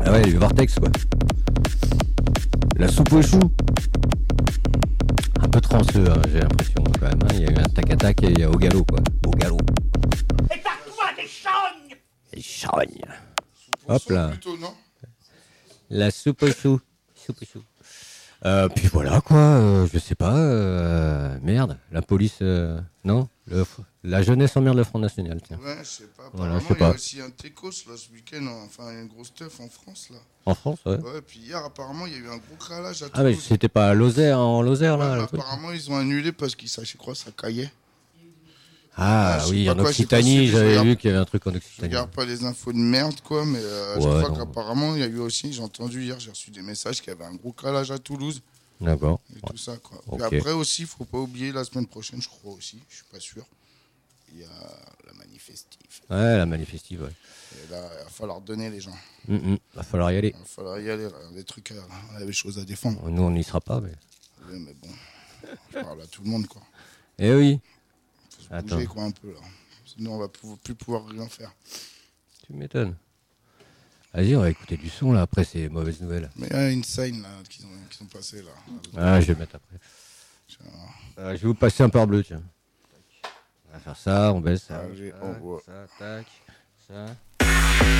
Ah ouais, le vortex, quoi. La soupe aux choux. Un peu transeux, hein, j'ai l'impression, quand même. Hein. Il y a eu un tac-à-tac et au galop, quoi. Au galop. Écarte-toi des chognes. Les chognes. Pour Hop ça, là. plutôt, non? La soupe aux choux. Soupe aux choux. Puis voilà, quoi. Je sais pas. Merde. La police, non. La jeunesse emmerde le Front National, tiens. Ouais, je sais pas. Voilà, Apparemment, je sais il y a pas. aussi un Técos, là, ce week-end. Enfin, il y a une grosse teuf en France, là. En France, ouais. Ouais, puis hier, apparemment, il y a eu un gros cralage à Ah, mais Toulouse. c'était pas à Lozère, en Lozère, Ouais, là, mais le truc. apparemment, ils ont annulé parce qu'ils, je crois, ça caillait. Ah, je sais oui, pas en quoi, j'ai pas Occitanie, suivi, je j'avais regarde- vu qu'il y avait un truc en Je Occitanie. regarde pas les infos de merde, quoi, mais je Ouais, crois non. qu'apparemment, il y a eu aussi, j'ai entendu hier, j'ai reçu des messages qu'il y avait un gros cralage à Toulouse D'accord. et tout ça, quoi. Ok. Puis après aussi, faut pas oublier, la semaine prochaine, je crois aussi, je suis pas sûr, il y a la manifestive. Ouais, la manifestive, ouais. Et là, il va falloir donner les gens. Va falloir y aller. Il va falloir y aller, là, des trucs, on a des choses à défendre. Nous, on n'y sera pas, mais. Oui, mais bon, je parle à tout le monde, quoi. Eh oui. Faut se Attends. bouger, quoi, un peu, là. Sinon, on va plus pouvoir rien faire. Tu m'étonnes. Vas-y, on va écouter du son, là, après ces mauvaises nouvelles. Mais il y a une scène, là, qui sont passées, là. Ah, je vais mettre après. Je vais vous passer un pare-bleu, tiens. On va faire ça, on baisse ça. Ah, tac, ouais. ça, tac, ça.